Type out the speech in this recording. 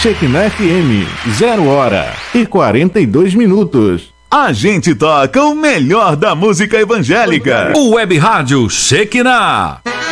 Shekinah FM, 0h42. A gente toca o melhor da música evangélica. O Web Rádio Shekinah.